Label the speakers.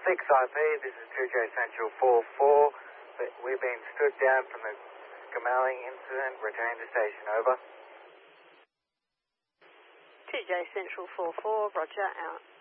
Speaker 1: 6IP, this is 2J Central 44. We've been stood down from the Scamalling incident. Return to station, over.
Speaker 2: 2J Central 44, roger, out.